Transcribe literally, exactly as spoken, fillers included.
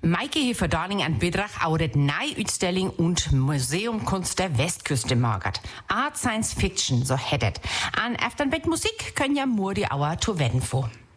Maike hier für Darling an Bedrach auch das Neuausstellung und Museum Kunst der Westküste magert. Art Science Fiction, so hättet. An Afton mit Musik können ja nur die Auer zu werden vor.